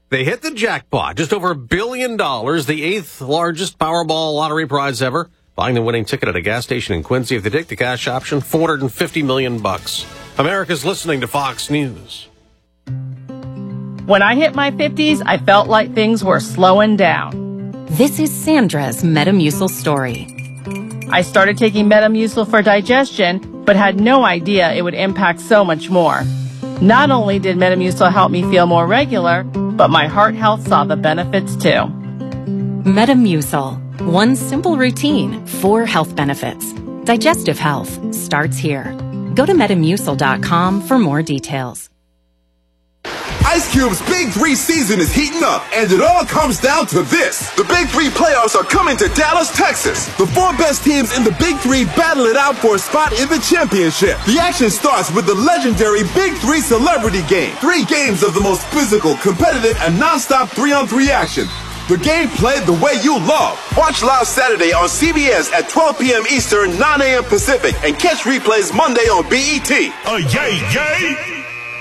They hit the jackpot, just over $1 billion, the eighth largest Powerball lottery prize ever. Buying the winning ticket at a gas station in Quincy, if they take the cash option, $450 million. America's listening to Fox News. When I hit my 50s, I felt like things were slowing down. This is Sandra's Metamucil story. I started taking Metamucil for digestion, but had no idea it would impact so much more. Not only did Metamucil help me feel more regular, but my heart health saw the benefits too. Metamucil. One simple routine, 4 health benefits. Digestive health starts here. Go to Metamucil.com for more details. Ice Cube's Big 3 season is heating up, and it all comes down to this. The Big 3 playoffs are coming to Dallas, Texas. The 4 best teams in the Big 3 battle it out for a spot in the championship. The action starts with the legendary Big 3 Celebrity Game. 3 games of the most physical, competitive, and non-stop 3-on-3 action. The game played the way you love. Watch live Saturday on CBS at 12 p.m. Eastern, 9 a.m. Pacific, and catch replays Monday on BET. Yay!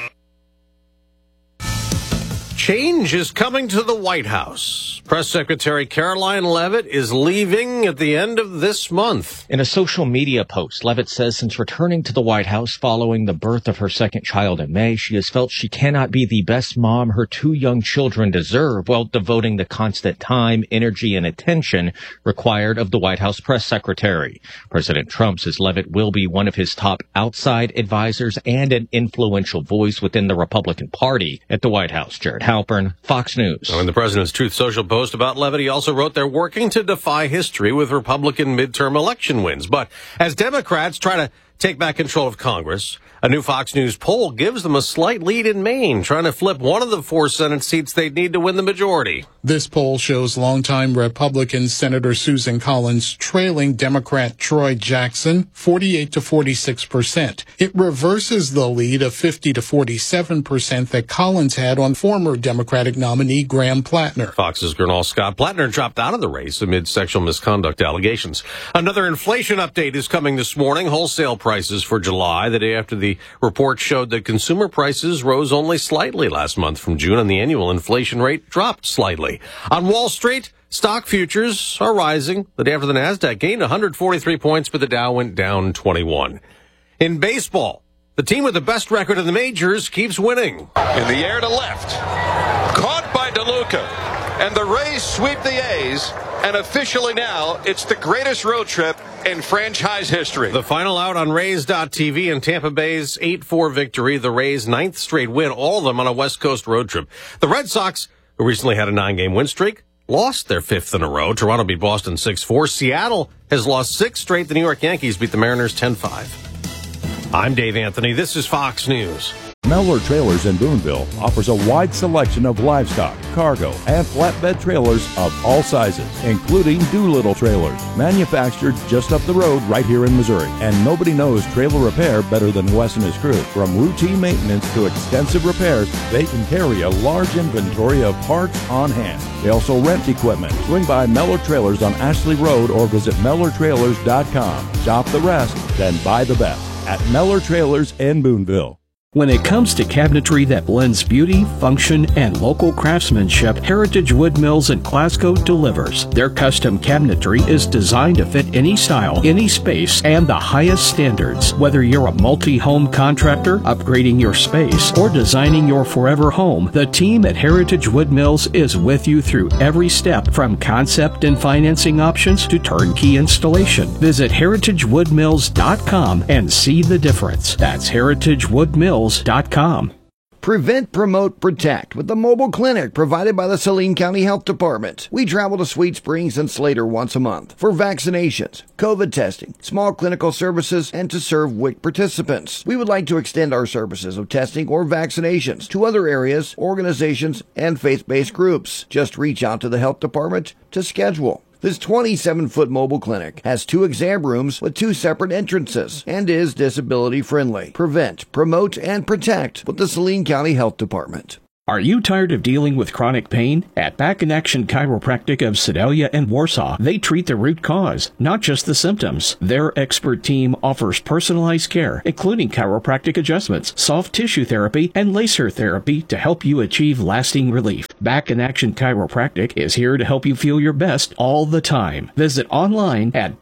Change is coming to the White House. Press Secretary Caroline Leavitt is leaving at the end of this month. In a social media post, Leavitt says since returning to the White House following the birth of her second child in May, she has felt she cannot be the best mom her 2 young children deserve while devoting the constant time, energy, and attention required of the White House press secretary. President Trump says Leavitt will be one of his top outside advisors and an influential voice within the Republican Party at the White House. Jared Halpern, Fox News. In the president's Truth Social post about Leavitt, he also wrote they're working to defy history with Republican midterm election wins. But as Democrats try to take back control of Congress, a new Fox News poll gives them a slight lead in Maine, trying to flip one of the 4 Senate seats they'd need to win the majority. This poll shows longtime Republican Senator Susan Collins trailing Democrat Troy Jackson 48 to 46%. It reverses the lead of 50 to 47% that Collins had on former Democratic nominee Graham Plattner. Fox's Gernal Scott Plattner dropped out of the race amid sexual misconduct allegations. Another inflation update is coming this morning. Wholesale prices for July, the day after the report showed that consumer prices rose only slightly last month from June, and the annual inflation rate dropped slightly. On Wall Street, stock futures are rising. The day after the Nasdaq gained 143 points, but the Dow went down 21. In baseball, the team with the best record in the majors keeps winning. In the air to left, caught by DeLuca, and the Rays sweep the A's. And officially now, it's the greatest road trip in franchise history. The final out on Rays.TV and Tampa Bay's 8-4 victory, the Rays' 9th straight win, all of them on a West Coast road trip. The Red Sox, who recently had a 9-game win streak, lost their 5th in a row. Toronto beat Boston 6-4. Seattle has lost 6 straight. The New York Yankees beat the Mariners 10-5. I'm Dave Anthony. This is Fox News. Mellor Trailers in Boonville offers a wide selection of livestock, cargo, and flatbed trailers of all sizes, including Doolittle trailers, manufactured just up the road right here in Missouri. And nobody knows trailer repair better than Wes and his crew. From routine maintenance to extensive repairs, they can carry a large inventory of parts on hand. They also rent equipment. Swing by Mellor Trailers on Ashley Road or visit MellorTrailers.com. Shop the rest, then buy the best at Mellor Trailers in Boonville. When it comes to cabinetry that blends beauty, function, and local craftsmanship, Heritage Wood Mills in Glasgow delivers. Their custom cabinetry is designed to fit any style, any space, and the highest standards. Whether you're a multi-home contractor, upgrading your space, or designing your forever home, the team at Heritage Wood Mills is with you through every step, from concept and financing options to turnkey installation. Visit heritagewoodmills.com and see the difference. That's heritagewoodmills.com. Prevent, promote, protect with the mobile clinic provided by the Saline County Health Department. We travel to Sweet Springs and Slater once a month for vaccinations, COVID testing, small clinical services, and to serve WIC participants. We would like to extend our services of testing or vaccinations to other areas, organizations, and faith-based groups. Just reach out to the health department to schedule. This 27-foot mobile clinic has 2 exam rooms with 2 separate entrances and is disability friendly. Prevent, promote, and protect with the Saline County Health Department. Are you tired of dealing with chronic pain? At Back in Action Chiropractic of Sedalia and Warsaw, they treat the root cause, not just the symptoms. Their expert team offers personalized care, including chiropractic adjustments, soft tissue therapy, and laser therapy to help you achieve lasting relief. Back in Action Chiropractic is here to help you feel your best all the time. Visit online at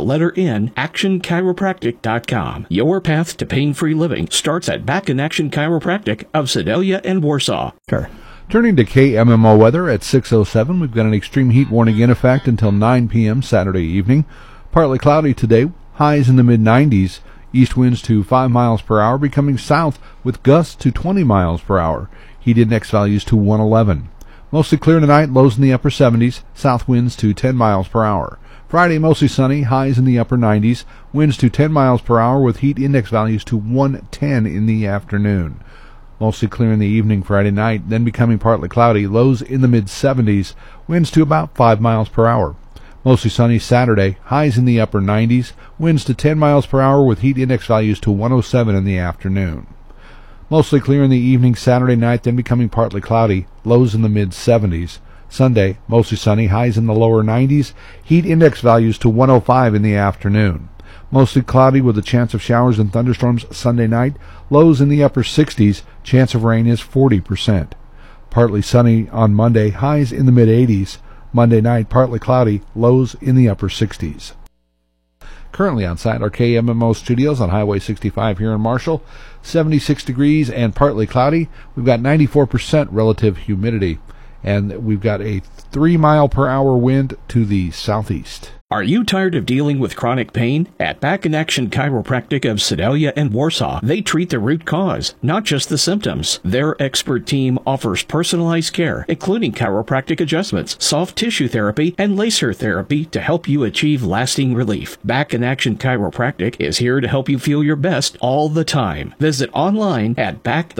actionchiropractic.com. Your path to pain-free living starts at Back in Action Chiropractic of Sedalia and Warsaw. Sure. Turning to KMMO weather at 6:07, we've got an extreme heat warning in effect until 9 p.m. Saturday evening. Partly cloudy today, highs in the mid-90s. East winds to 5 miles per hour, becoming south with gusts to 20 miles per hour. Heat index values to 111. Mostly clear tonight, lows in the upper 70s, south winds to 10 miles per hour. Friday, mostly sunny, highs in the upper 90s, winds to 10 miles per hour with heat index values to 110 in the afternoon. Mostly clear in the evening Friday night, then becoming partly cloudy, lows in the mid-70s, winds to about 5 miles per hour. Mostly sunny Saturday, highs in the upper 90s, winds to 10 miles per hour with heat index values to 107 in the afternoon. Mostly clear in the evening Saturday night, then becoming partly cloudy, lows in the mid-70s. Sunday, mostly sunny, highs in the lower 90s, heat index values to 105 in the afternoon. Mostly cloudy with a chance of showers and thunderstorms Sunday night, lows in the upper 60s, chance of rain is 40%. Partly sunny on Monday, highs in the mid-80s. Monday night, partly cloudy, lows in the upper 60s. Currently on site, our KMMO studios on Highway 65 here in Marshall, 76 degrees and partly cloudy. We've got 94% relative humidity, and we've got a 3-mile-per-hour wind to the southeast. Are you tired of dealing with chronic pain? At Back in Action Chiropractic of Sedalia and Warsaw, they treat the root cause, not just the symptoms. Their expert team offers personalized care, including chiropractic adjustments, soft tissue therapy, and laser therapy to help you achieve lasting relief. Back in Action Chiropractic is here to help you feel your best all the time. Visit online at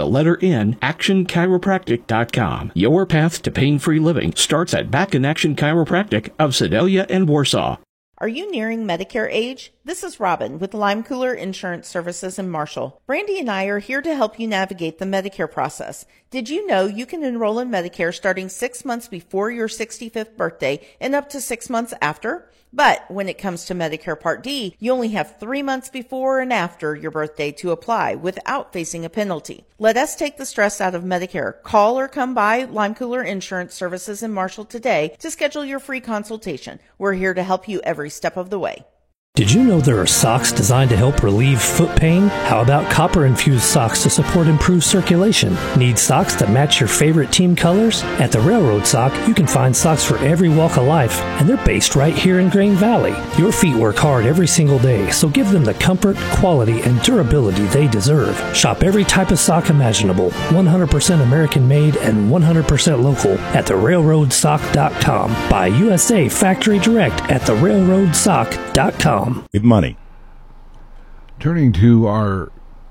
actionchiropractic.com. Your path to pain-free living starts at Back in Action Chiropractic of Sedalia and Warsaw. Are you nearing Medicare age? This is Robin with Lime Cooler Insurance Services in Marshall. Brandy and I are here to help you navigate the Medicare process. Did you know you can enroll in Medicare starting 6 months before your 65th birthday and up to 6 months after? But when it comes to Medicare Part D, you only have 3 months before and after your birthday to apply without facing a penalty. Let us take the stress out of Medicare. Call or come by Lime Cooler Insurance Services in Marshall today to schedule your free consultation. We're here to help you every step of the way. Did you know there are socks designed to help relieve foot pain? How about copper-infused socks to support improved circulation? Need socks that match your favorite team colors? At the Railroad Sock, you can find socks for every walk of life, and they're based right here in Grain Valley. Your feet work hard every single day, so give them the comfort, quality, and durability they deserve. Shop every type of sock imaginable, 100% American-made and 100% local at therailroadsock.com. Buy USA Factory Direct at therailroadsock.com. With money. Turning to our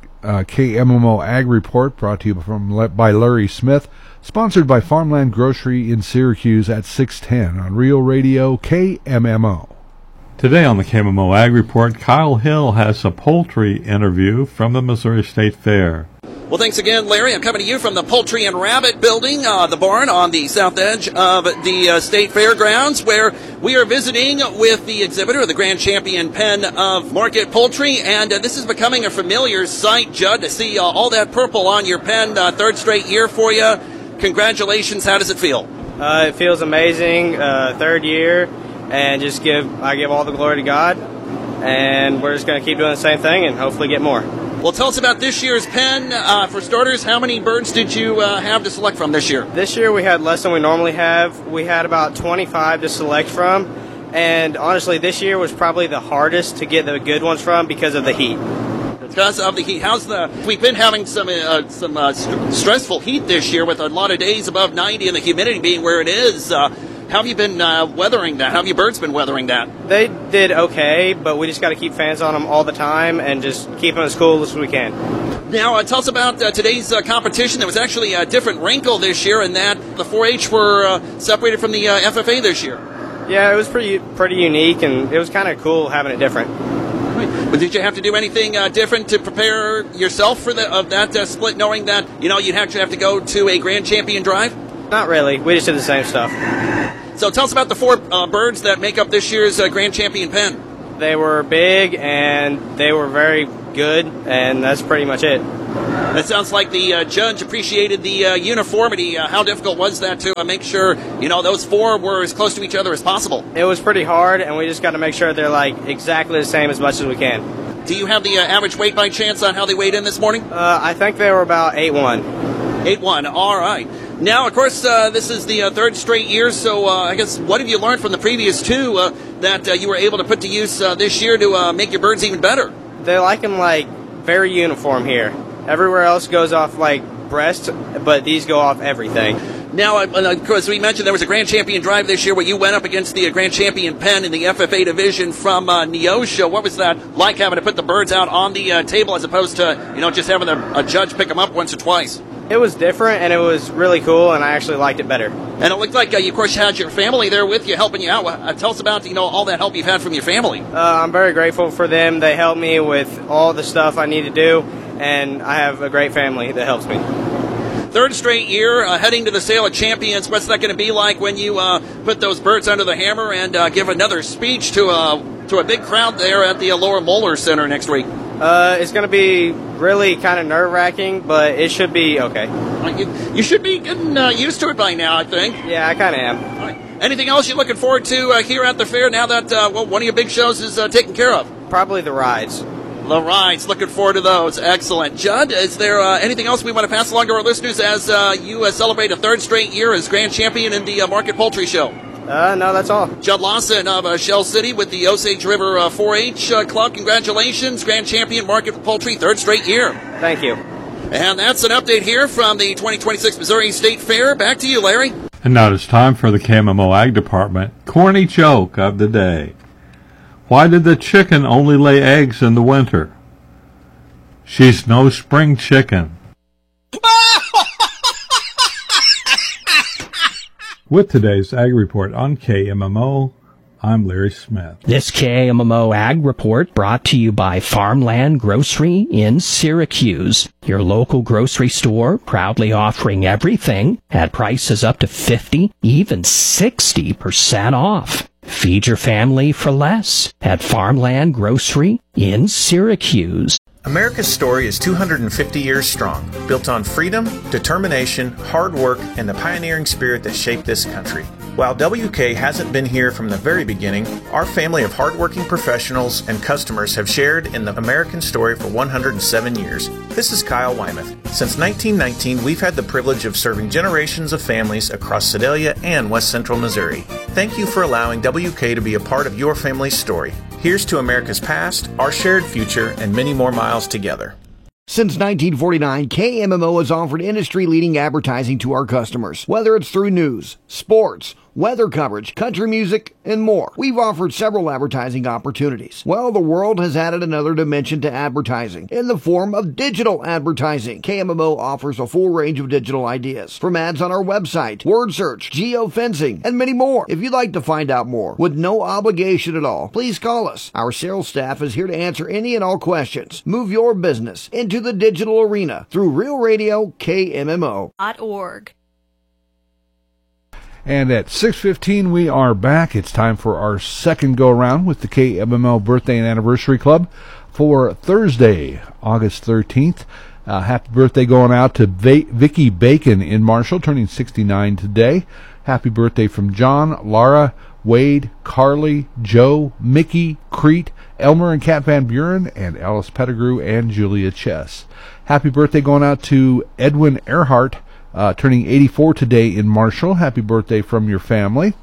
KMMO Ag Report, brought to you by Larry Smith, sponsored by Farmland Grocery in Syracuse at 610 on Real Radio KMMO. Today on the KMMO Ag Report, Kyle Hill has a poultry interview from the Missouri State Fair. Well, thanks again, Larry. I'm coming to you from the Poultry and Rabbit Building, the barn on the south edge of the State Fairgrounds, where we are visiting with the exhibitor, the Grand Champion Pen of Market Poultry, and this is becoming a familiar sight, Judd, to see all that purple on your pen, third straight year for you. Congratulations. How does it feel? It feels amazing, third year, and I give all the glory to God, and we're just going to keep doing the same thing and hopefully get more. Well, tell us about this year's pen. For starters, how many birds did you have to select from this year? This year we had less than we normally have. We had about 25 to select from, and honestly, this year was probably the hardest to get the good ones from because of the heat. Because of the heat. We've been having some stressful heat this year with a lot of days above 90 and the humidity being where it is. How have you been weathering that? How have your birds been weathering that? They did okay, but we just got to keep fans on them all the time and just keep them as cool as we can. Now, tell us about today's competition. There was actually a different wrinkle this year in that the 4-H were separated from the FFA this year. Yeah, it was pretty unique, and it was kind of cool having it different. Right. But did you have to do anything different to prepare yourself for that split, knowing that you'd actually have to go to a Grand Champion drive? Not really. We just did the same stuff. So tell us about the 4 birds that make up this year's Grand Champion pen. They were big, and they were very good, and that's pretty much it. It sounds like the judge appreciated the uniformity. How difficult was that to make sure, those four were as close to each other as possible? It was pretty hard, and we just got to make sure they're like exactly the same as much as we can. Do you have the average weight by chance on how they weighed in this morning? I think they were about 8-1. 8-1, all right. Now, of course, this is the third straight year, so I guess what have you learned from the previous two that you were able to put to use this year to make your birds even better? They like them very uniform here. Everywhere else goes off breast, but these go off everything. Now, of course, we mentioned there was a Grand Champion drive this year where you went up against the Grand Champion Penn in the FFA division from Neosho. What was that like, having to put the birds out on the table as opposed to, just having a judge pick them up once or twice? It was different, and it was really cool, and I actually liked it better. And it looked like you, of course, had your family there with you, helping you out. Tell us about, all that help you've had from your family. I'm very grateful for them. They help me with all the stuff I need to do, and I have a great family that helps me. Third straight year, heading to the Sale of Champions. What's that going to be like when you put those birds under the hammer and give another speech to a big crowd there at the Laura Moeller Center next week? It's going to be really kind of nerve-wracking, but it should be okay. You should be getting used to it by now, I think. Yeah, I kind of am. All right. Anything else you're looking forward to here at the fair now that one of your big shows is taken care of? Probably the rides. The rides. Looking forward to those. Excellent. Judd, is there anything else we want to pass along to our listeners as you celebrate a third straight year as Grand Champion in the Market Poultry Show? No, that's all. Judd Lawson of Shell City with the Osage River 4-H Club. Congratulations, Grand Champion Market Poultry, third straight year. Thank you. And that's an update here from the 2026 Missouri State Fair. Back to you, Larry. And now it's time for the KMMO Ag Department corny joke of the day. Why did the chicken only lay eggs in the winter? She's no spring chicken. With today's Ag Report on KMMO, I'm Larry Smith. This KMMO Ag Report brought to you by Farmland Grocery in Syracuse, your local grocery store proudly offering everything at prices up to 50, even 60% off. Feed your family for less at Farmland Grocery in Syracuse. America's story is 250 years strong, built on freedom, determination, hard work, and the pioneering spirit that shaped this country. While WK hasn't been here from the very beginning, our family of hardworking professionals and customers have shared in the American story for 107 years. This is Kyle Wymuth. Since 1919, we've had the privilege of serving generations of families across Sedalia and West Central Missouri. Thank you for allowing WK to be a part of your family's story. Here's to America's past, our shared future, and many more miles together. Since 1949, KMMO has offered industry-leading advertising to our customers, whether it's through news, sports, weather coverage, country music, and more. We've offered several advertising opportunities. Well, the world has added another dimension to advertising in the form of digital advertising. KMMO offers a full range of digital ideas, from ads on our website, word search, geofencing, and many more. If you'd like to find out more, with no obligation at all, please call us. Our sales staff is here to answer any and all questions. Move your business into the digital arena through Real Radio KMMO.org. And at 6:15, we are back. It's time for our second go-around with the KMMO Birthday and Anniversary Club for Thursday, August 13th. Happy birthday going out to Vicky Bacon in Marshall, turning 69 today. Happy birthday from John, Laura, Wade, Carly, Joe, Mickey, Crete, Elmer and Kat Van Buren, and Alice Pettigrew and Julia Chess. Happy birthday going out to Edwin Earhart, turning 84 today in Marshall. Happy birthday from your family.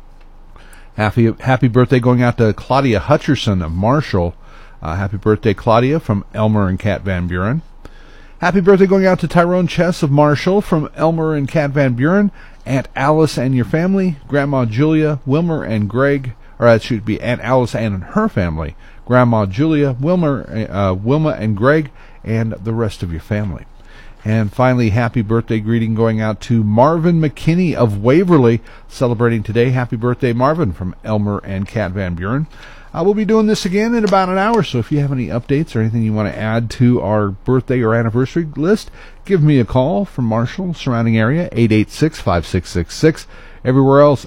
Happy birthday going out to Claudia Hutcherson of Marshall. Happy birthday, Claudia, from Elmer and Kat Van Buren. Happy birthday going out to Tyrone Chess of Marshall from Elmer and Kat Van Buren. Aunt Alice and your family. Grandma Julia, Wilmer and Greg. Or that should be Aunt Alice and her family. Grandma Julia, Wilma and Greg, and the rest of your family. And finally, happy birthday greeting going out to Marvin McKinney of Waverly, celebrating today. Happy birthday, Marvin, from Elmer and Kat Van Buren. We'll be doing this again in about an hour, so if you have any updates or anything you want to add to our birthday or anniversary list, give me a call from Marshall, surrounding area, 886-5666. Everywhere else,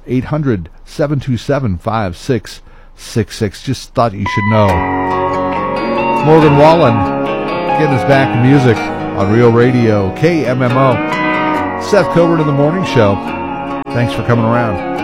800-727-5666. Just thought you should know. Morgan Wallen getting us back to music. on Real Radio KMMO. Seth Coburn in the Morning Show. Thanks for coming around.